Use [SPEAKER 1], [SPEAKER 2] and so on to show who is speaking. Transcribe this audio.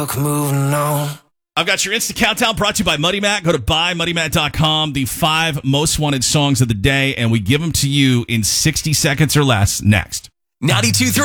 [SPEAKER 1] moving on.
[SPEAKER 2] I've got your instant countdown brought to you by Muddy Matt. Go to buymuddymatt.com, the 5 most wanted songs of the day, and we give them to you in 60 seconds or less next.
[SPEAKER 1] 92.3